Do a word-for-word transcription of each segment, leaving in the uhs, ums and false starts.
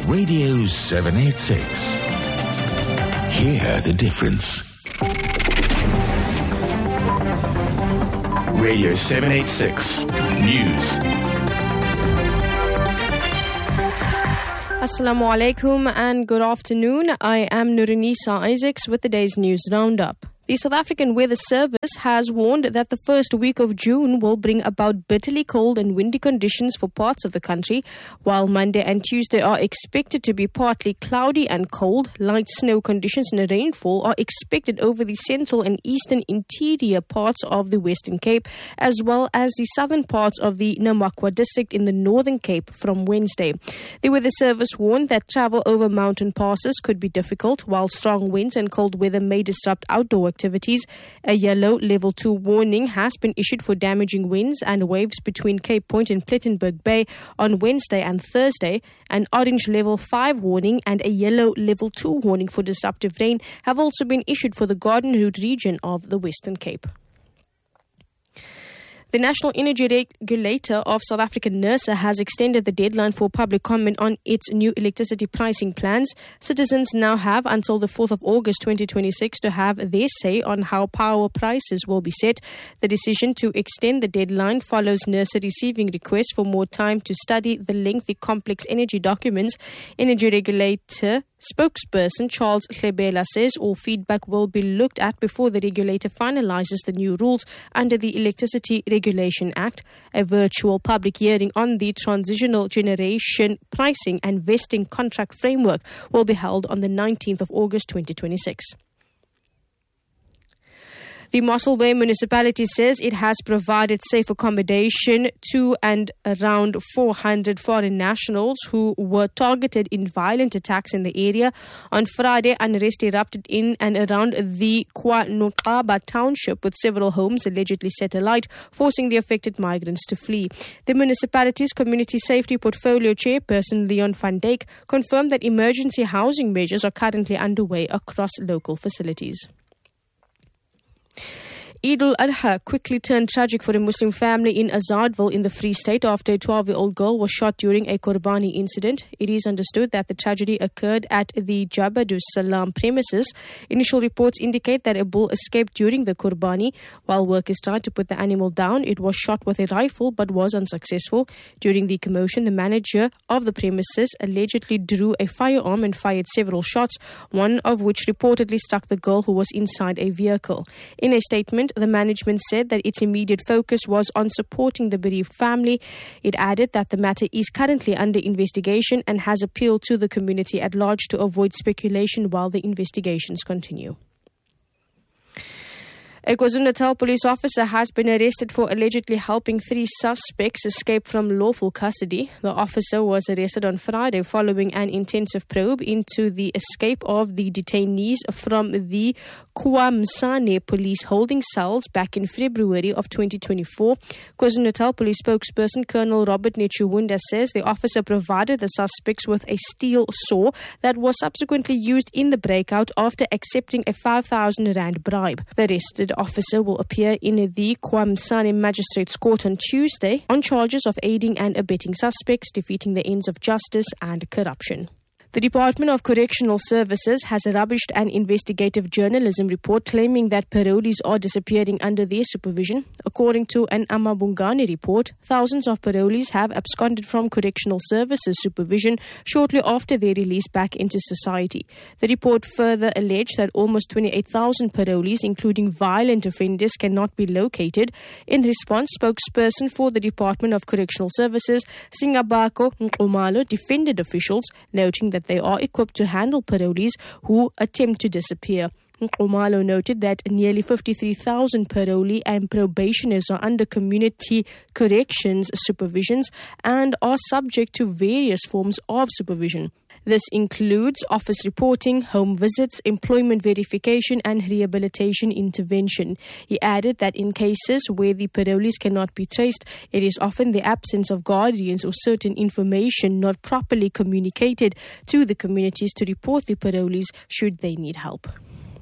Radio seven eighty-six. Hear the difference. Radio seven eighty-six News. Assalamu alaikum and good afternoon. I am Nurunisa Isaacs with the day's news roundup. The South African Weather Service has warned that the first week of June will bring about bitterly cold and windy conditions for parts of the country, while Monday and Tuesday are expected to be partly cloudy and cold. Light snow conditions and rainfall are expected over the central and eastern interior parts of the Western Cape, as well as the southern parts of the Namakwa district in the Northern Cape from Wednesday. The Weather Service warned that travel over mountain passes could be difficult, while strong winds and cold weather may disrupt outdoor activities. Activities. A yellow level two warning has been issued for damaging winds and waves between Cape Point and Plettenberg Bay on Wednesday and Thursday. An orange level five warning and a yellow level two warning for disruptive rain have also been issued for the Garden Route region of the Western Cape. The National Energy Regulator of South Africa, NERSA, has extended the deadline for public comment on its new electricity pricing plans. Citizens now have until the fourth of August twenty twenty-six to have their say on how power prices will be set. The decision to extend the deadline follows NERSA receiving requests for more time to study the lengthy complex energy documents. Energy Regulator spokesperson Charles Hlebela says all feedback will be looked at before the regulator finalizes the new rules under the Electricity Regulation Act. A virtual public hearing on the Transitional Generation Pricing and Vesting Contract Framework will be held on the nineteenth of August twenty twenty-six. The Mossel Bay municipality says it has provided safe accommodation to and around four hundred foreign nationals who were targeted in violent attacks in the area. On Friday, unrest erupted in and around the KwaNoqaba township, with several homes allegedly set alight, forcing the affected migrants to flee. The municipality's community safety portfolio chairperson, Leon van Dijk, confirmed that emergency housing measures are currently underway across local facilities. Eid al-Adha quickly turned tragic for a Muslim family in Azadville in the Free State after a twelve-year-old girl was shot during a Qurbani incident. It is understood that the tragedy occurred at the Jabadus Salam premises. Initial reports indicate that a bull escaped during the Qurbani. While workers tried to put the animal down, it was shot with a rifle but was unsuccessful. During the commotion, the manager of the premises allegedly drew a firearm and fired several shots, one of which reportedly struck the girl who was inside a vehicle. In a statement, the management said that its immediate focus was on supporting the bereaved family. It added that the matter is currently under investigation and has appealed to the community at large to avoid speculation while the investigations continue. A KwaZulu-Natal police officer has been arrested for allegedly helping three suspects escape from lawful custody. The officer was arrested on Friday following an intensive probe into the escape of the detainees from the KwaMsane police holding cells back in February of twenty twenty-four. KwaZulu-Natal police spokesperson Colonel Robert Nechuwunda says the officer provided the suspects with a steel saw that was subsequently used in the breakout after accepting a five thousand rand bribe. The arrested officer will appear in the KwaMsane Magistrates Court on Tuesday on charges of aiding and abetting suspects, defeating the ends of justice and corruption. The Department of Correctional Services has rubbished an investigative journalism report claiming that parolees are disappearing under their supervision. According to an Amabungane report, thousands of parolees have absconded from Correctional Services supervision shortly after their release back into society. The report further alleged that almost twenty-eight thousand parolees, including violent offenders, cannot be located. In response, spokesperson for the Department of Correctional Services, Singabako Nxumalo, defended officials, noting that they are equipped to handle parolees who attempt to disappear. Nxumalo noted that nearly fifty-three thousand parolee and probationers are under community corrections supervisions and are subject to various forms of supervision. This includes office reporting, home visits, employment verification, and rehabilitation intervention. He added that in cases where the parolees cannot be traced, it is often the absence of guardians or certain information not properly communicated to the communities to report the parolees should they need help.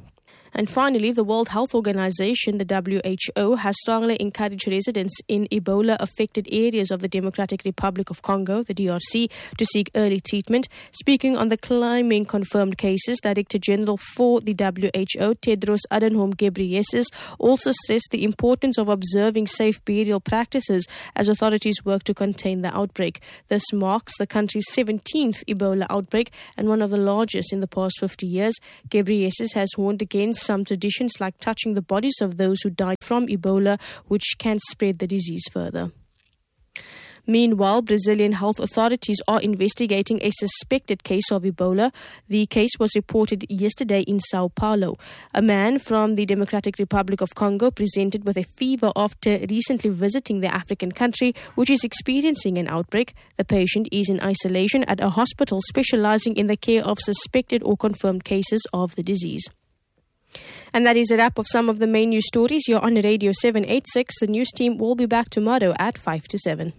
And finally, the World Health Organization, the W H O, has strongly encouraged residents in Ebola-affected areas of the Democratic Republic of Congo, the D R C, to seek early treatment. Speaking on the climbing confirmed cases, Director General for the W H O, Tedros Adhanom Ghebreyesus, also stressed the importance of observing safe burial practices as authorities work to contain the outbreak. This marks the country's seventeenth Ebola outbreak and one of the largest in the past fifty years. Ghebreyesus has warned against some traditions like touching the bodies of those who died from Ebola, which can spread the disease further. Meanwhile, Brazilian health authorities are investigating a suspected case of Ebola. The case was reported yesterday in Sao Paulo. A man from the Democratic Republic of Congo presented with a fever after recently visiting the African country, which is experiencing an outbreak. The patient is in isolation at a hospital specializing in the care of suspected or confirmed cases of the disease. And that is a wrap of some of the main news stories. You're on Radio seven eighty-six. The news team will be back tomorrow at five to seven.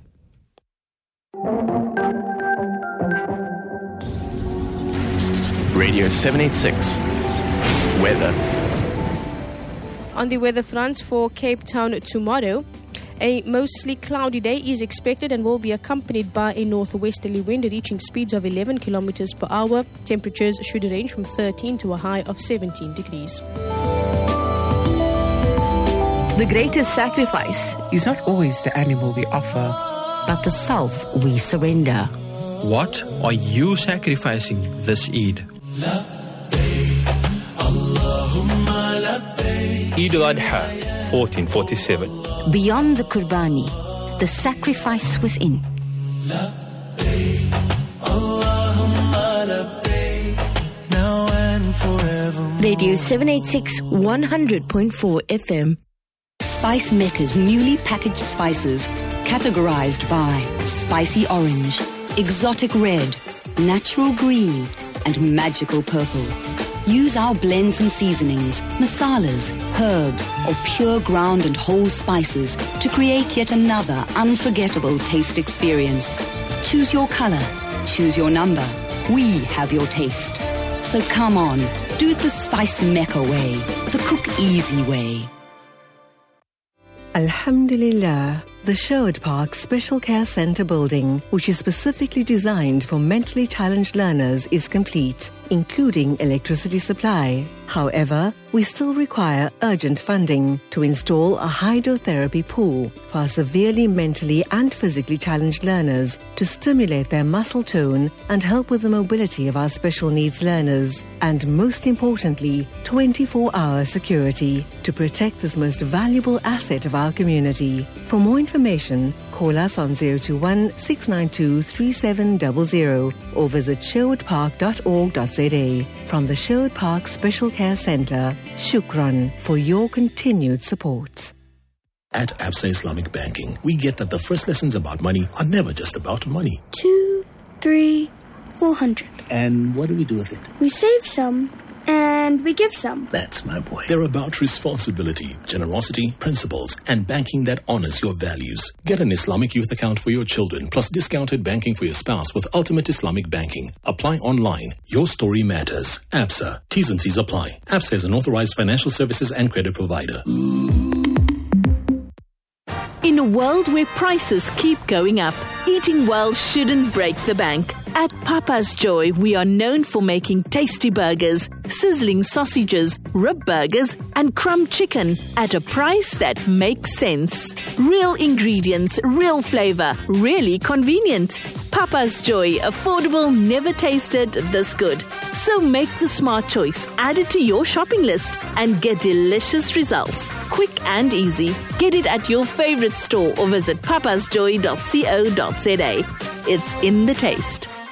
Radio seven eighty-six. Weather. On the weather front for Cape Town tomorrow, a mostly cloudy day is expected and will be accompanied by a northwesterly wind reaching speeds of eleven kilometers per hour. Temperatures should range from thirteen to a high of seventeen degrees. The greatest sacrifice is not always the animal we offer, but the self we surrender. What are you sacrificing this Eid? Eid al-Adha, fourteen forty-seven. Beyond the Qurbani, the sacrifice within. Radio seven eighty-six, one hundred point four F M. Spice Mecca's newly packaged spices, categorized by spicy orange, exotic red, natural green, and magical purple. Use our blends and seasonings, masalas, herbs, or pure ground and whole spices to create yet another unforgettable taste experience. Choose your color, choose your number. We have your taste. So come on, do it the Spice Mecca way, the cook easy way. Alhamdulillah, the Sherwood Park Special Care Centre building, which is specifically designed for mentally challenged learners, is complete, including electricity supply. However, we still require urgent funding to install a hydrotherapy pool for severely mentally and physically challenged learners to stimulate their muscle tone and help with the mobility of our special needs learners. And most importantly, twenty-four hour security to protect this most valuable asset of our community. For more information, call us on zero two one, six nine two, three seven zero zero or visit sherwood park dot org dot z a. From the Sherwood Park Special Care Centre, Shukran for your continued support. At Absa Islamic Banking, we get that the first lessons about money are never just about money. Two, three, four hundred. And what do we do with it? We save some. And we give some. That's my boy. They're about responsibility, generosity, principles, and banking that honors your values. Get an Islamic youth account for your children, plus discounted banking for your spouse with Ultimate Islamic Banking. Apply online. Your story matters. Absa. T's and C's apply. Absa is an authorized financial services and credit provider. In a world where prices keep going up, eating well shouldn't break the bank. At Papa's Joy, we are known for making tasty burgers, sizzling sausages, rib burgers, and crumb chicken at a price that makes sense. Real ingredients, real flavor, really convenient. Papa's Joy, affordable, never tasted this good. So make the smart choice, add it to your shopping list, and get delicious results. Quick and easy. Get it at your favorite store or visit papasjoy dot co dot z a. It's in the taste.